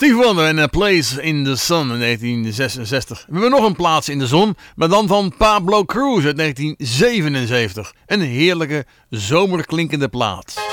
Stevie Wonder en A Place in the Sun in 1966. We hebben nog een plaats in de zon, maar dan van Pablo Cruz uit 1977. Een heerlijke, zomerklinkende plaat.